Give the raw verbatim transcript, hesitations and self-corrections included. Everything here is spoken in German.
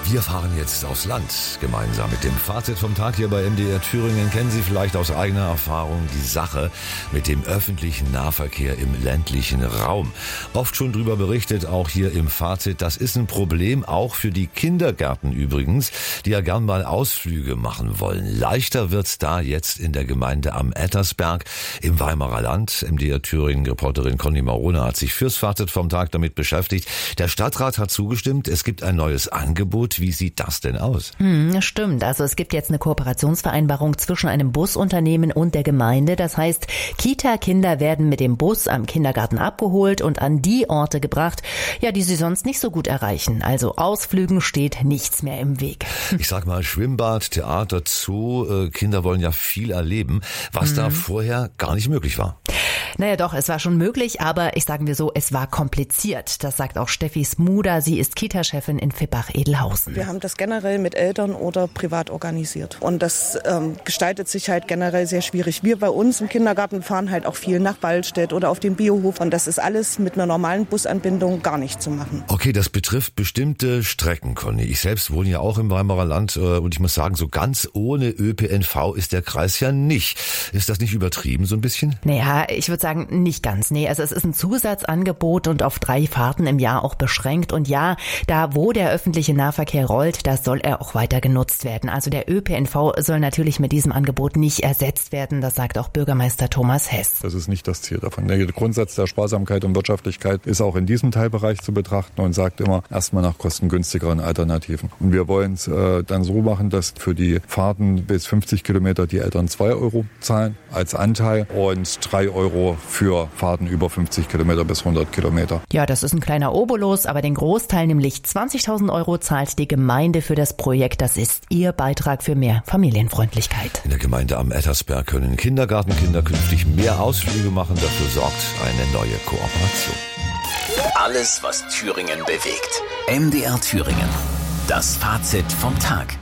Wir fahren jetzt aufs Land, gemeinsam mit dem Fazit vom Tag hier bei M D R Thüringen. Kennen Sie vielleicht aus eigener Erfahrung die Sache mit dem öffentlichen Nahverkehr im ländlichen Raum. Oft schon drüber berichtet, auch hier im Fazit. Das ist ein Problem, auch für die Kindergärten übrigens, die ja gern mal Ausflüge machen wollen. Leichter wird's da jetzt in der Gemeinde am Ettersberg im Weimarer Land. M D R Thüringen-Reporterin Conny Marone hat sich fürs Fazit vom Tag damit beschäftigt. Der Stadtrat hat zugestimmt, es gibt ein neues Angebot. Wie sieht das denn aus? Hm, stimmt. Also es gibt jetzt eine Kooperationsvereinbarung zwischen einem Busunternehmen und der Gemeinde. Das heißt, Kita-Kinder werden mit dem Bus am Kindergarten abgeholt und an die Orte gebracht, ja, die sie sonst nicht so gut erreichen. Also Ausflügen steht nichts mehr im Weg. Ich sag mal, Schwimmbad, Theater, Zoo, Kinder wollen ja viel erleben, was mhm. da vorher gar nicht möglich war. Naja doch, es war schon möglich, aber ich sagen wir so, es war kompliziert. Das sagt auch Steffi Smuda, sie ist Kita-Chefin in Fippach-Edelhausen. Wir haben das generell mit Eltern oder privat organisiert. Und das ähm, gestaltet sich halt generell sehr schwierig. Wir bei uns im Kindergarten fahren halt auch viel nach Waldstedt oder auf den Biohof. Und das ist alles mit einer normalen Busanbindung gar nicht zu machen. Okay, das betrifft bestimmte Strecken, Conny. Ich selbst wohne ja auch im Weimarer Land äh, und ich muss sagen, so ganz ohne Ö P N V ist der Kreis ja nicht. Ist das nicht übertrieben so ein bisschen? Naja, ich würde sagen, nicht ganz. Nee, also es ist ein Zusatzangebot und auf drei Fahrten im Jahr auch beschränkt. Und ja, da wo der öffentliche Nahverkehr rollt, da soll er auch weiter genutzt werden. Also der Ö P N V soll natürlich mit diesem Angebot nicht ersetzt werden. Das sagt auch Bürgermeister Thomas Hess. Das ist nicht das Ziel davon. Der Grundsatz der Sparsamkeit und Wirtschaftlichkeit ist auch in diesem Teilbereich zu betrachten und sagt immer erstmal nach kostengünstigeren Alternativen. Und wir wollen es äh, dann so machen, dass für die Fahrten bis fünfzig Kilometer die Eltern zwei Euro zahlen als Anteil und drei Euro für Fahrten über fünfzig Kilometer bis hundert Kilometer. Ja, das ist ein kleiner Obolus, aber den Großteil, nämlich zwanzigtausend Euro, zahlt die Gemeinde für das Projekt. Das ist ihr Beitrag für mehr Familienfreundlichkeit. In der Gemeinde am Ettersberg können Kindergartenkinder künftig mehr Ausflüge machen. Dafür sorgt eine neue Kooperation. Alles, was Thüringen bewegt. M D R Thüringen. Das Fazit vom Tag.